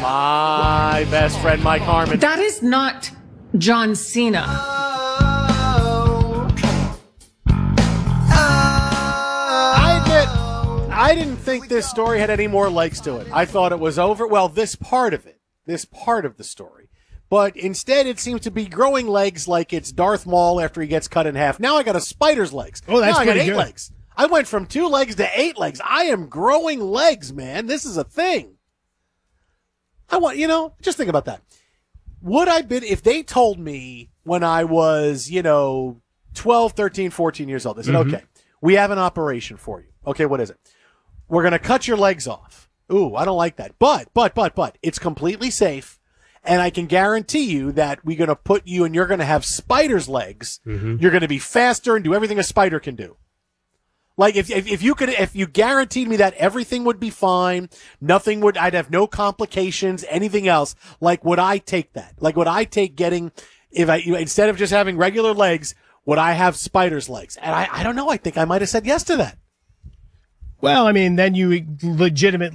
My best friend, Mike Harmon. That is not John Cena. I didn't think this story had any more legs to it. I thought it was over. Well, this part of the story. But instead, it seems to be growing legs like it's Darth Maul after he gets cut in half. Now I got a spider's legs. Oh, that's now I got pretty 8 good. legs. I went from 2 legs to 8 legs. I am growing legs, man. This is a thing. Just think about that. Would I been, if they told me when I was, 12, 13, 14 years old, they said, okay, we have an operation for you. Okay, what is it? We're going to cut your legs off. Ooh, I don't like that. But, it's completely safe. And I can guarantee you that we're going to put you and you're going to have spider's legs. Mm-hmm. You're going to be faster and do everything a spider can do. Like if you guaranteed me that everything would be fine, I'd have no complications, anything else. Like, would I take that? Like, would I take instead of just having regular legs, would I have spider's legs? And I don't know. I think I might have said yes to that. Well, I mean, then you legitimately